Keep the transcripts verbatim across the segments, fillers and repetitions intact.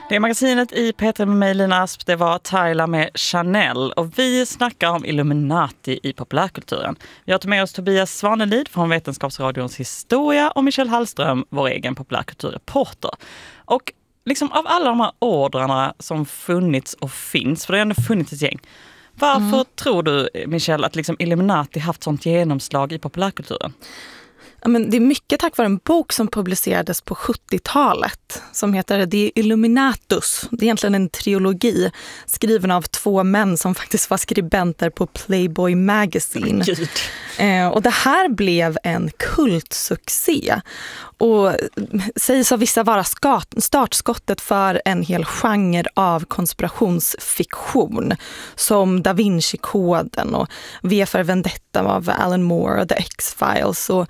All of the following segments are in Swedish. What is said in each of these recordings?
Det är magasinet i P tre med mig, Lina Asp. Det var Tyla med Chanel. Och vi snackar om Illuminati i populärkulturen. Vi har tagit med oss Tobias Svanelid från Vetenskapsradions historia och Michelle Hallström, vår egen populärkulturreporter. Och liksom av alla de här ordrarna som funnits och finns, för det har ändå funnits ett gäng. Varför mm. tror du, Michelle, att liksom Illuminati haft sånt genomslag i populärkulturen? Ja, men det är mycket tack vare en bok som publicerades på sjuttiotalet som heter The Illuminatus. Det är egentligen en trilogi skriven av två män som faktiskt var skribenter på Playboy Magazine. Eh, och det här blev en kultsuccé och sägs av vissa vara skat- startskottet för en hel genre av konspirationsfiktion som Da Vinci-koden och V för Vendetta av Alan Moore och The X-Files och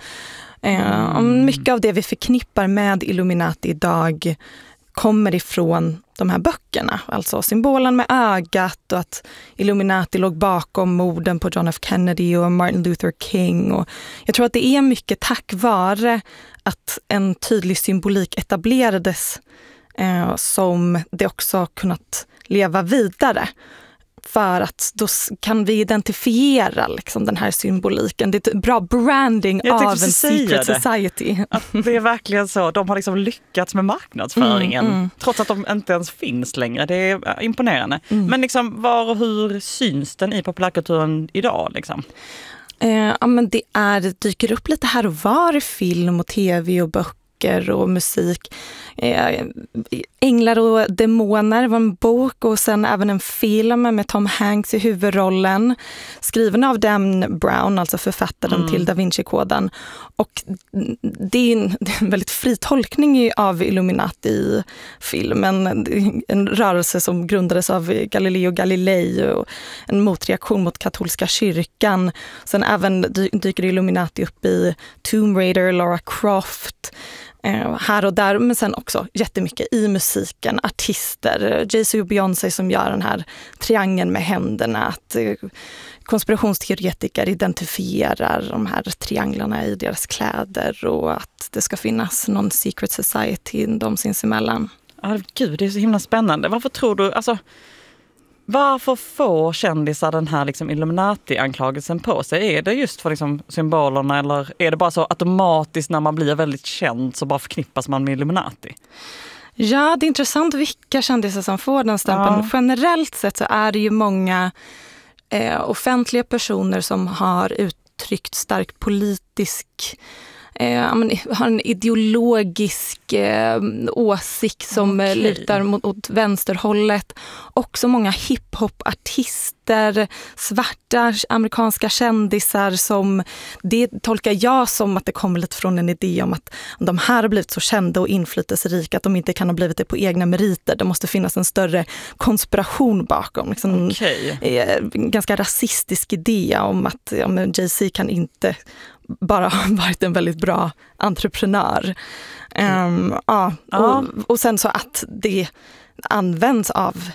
Mm. mycket av det vi förknippar med Illuminati idag kommer ifrån de här böckerna. Alltså symbolen med ögat och att Illuminati låg bakom morden på John F. Kennedy och Martin Luther King. Och jag tror att det är mycket tack vare att en tydlig symbolik etablerades eh, som det också kunnat leva vidare. För att då kan vi identifiera liksom den här symboliken. Det är ett bra branding av en secret society. Att det är verkligen så. De har liksom lyckats med marknadsföringen. Mm, mm. Trots att de inte ens finns längre. Det är imponerande. Mm. Men liksom, var och hur syns den i populärkulturen idag? Liksom? Eh, ja, men det, är, det dyker upp lite här och var i film och tv och böcker och musik. Eh, Änglar och demoner var en bok och sen även en film med Tom Hanks i huvudrollen skriven av Dan Brown, alltså författaren mm. till Da Vinci-koden. Och det är, en, det är en väldigt fri tolkning av Illuminati i filmen. En rörelse som grundades av Galileo Galilei och en motreaktion mot katolska kyrkan. Sen även dyker Illuminati upp i Tomb Raider, Lara Croft. Eh, här och där, men sen också jättemycket i musiken, artister, Jay-Z och Beyoncé som gör den här triangeln med händerna, att eh, konspirationsteoretiker identifierar de här trianglarna i deras kläder och att det ska finnas någon secret society de sinsemellan. Ja, gud, det är så himla spännande. Varför tror du, alltså varför får kändisar den här liksom Illuminati-anklagelsen på sig? Är det just för liksom symbolerna eller är det bara så automatiskt när man blir väldigt känd så bara förknippas man med Illuminati? Ja, det är intressant vilka kändisar som får den stämpeln. Ja. Generellt sett så är det ju många eh, offentliga personer som har uttryckt stark politisk Eh, har en ideologisk eh, åsikt som okay. lutar mot, mot vänsterhållet. Också många hiphop-artister, svarta amerikanska kändisar som, det tolkar jag som att det kommer lite från en idé om att de här har blivit så kända och inflytelserika att de inte kan ha blivit det på egna meriter. Det måste finnas en större konspiration bakom. Liksom okay. en, en ganska rasistisk idé om att ja, men Jay-Z kan inte bara har varit en väldigt bra entreprenör. Um, ja, och, och sen så att det används av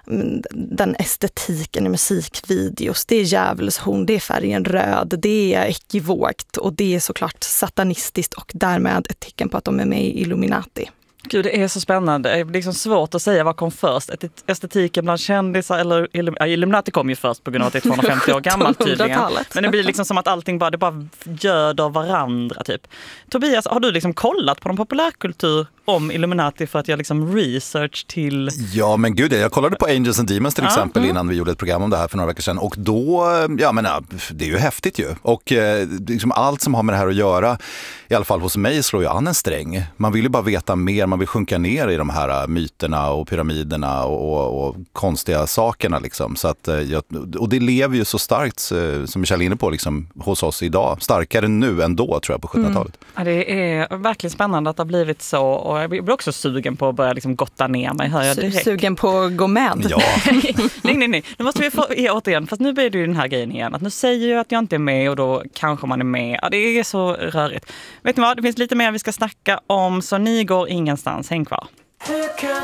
den estetiken i musikvideos. Det är djävulshorn, det är färgen röd, det är ekivokt och det är såklart satanistiskt och därmed ett tecken på att de är med i Illuminati. Gud, det är så spännande. Det är liksom svårt att säga vad kom först. Estetiken bland kändisar eller ja, Illuminati kom ju först på grund av att det är tvåhundrafemtio år gammalt tydligen. Men det blir liksom som att allting bara, det bara göder varandra typ. Tobias, har du liksom kollat på någon populärkultur om Illuminati för att göra liksom research till... Ja, men gud, jag kollade på Angels and Demons till ja, exempel mm. innan vi gjorde ett program om det här för några veckor sedan. Och då, ja men det är ju häftigt ju. Och eh, liksom allt som har med det här att göra, i alla fall hos mig, slår ju an en sträng. Man vill ju bara veta mer, man vill sjunka ner i de här myterna och pyramiderna och, och, och konstiga sakerna liksom. Så att, och det lever ju så starkt, som Michelle är inne på, liksom, hos oss idag. Starkare nu än då, tror jag, på sjuttonhundratalet. Mm. Ja, det är verkligen spännande att det har blivit så. Och jag blir också sugen på att börja liksom gotta ner mig. Hör jag direkt. Sugen på att gå med? Ja. nej, nej, nej. Nu måste vi få ja, återigen. Fast nu blir det ju den här grejen igen. Att nu säger jag att jag inte är med och då kanske man är med. Ja, det är så rörigt. Vet ni vad? Det finns lite mer vi ska snacka om. Så ni går ingenstans. Häng kvar.